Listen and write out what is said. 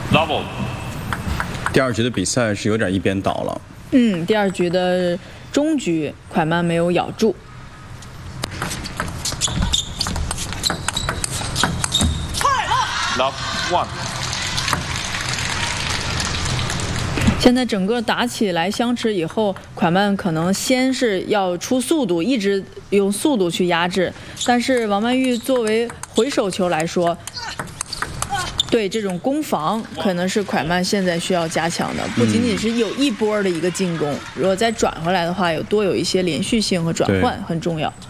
Double。 第二局的比赛是有点一边倒了。 第二局的中局，蒯曼没有咬住。 Love one。 现在整个打起来相持以后，蒯曼可能先是要出速度，一直用速度去压制，但是王曼玉作为回手球来说，对这种攻防可能是蒯曼现在需要加强的，不仅仅是有一波的一个进攻，如果再转回来的话，多有一些连续性和转换很重要。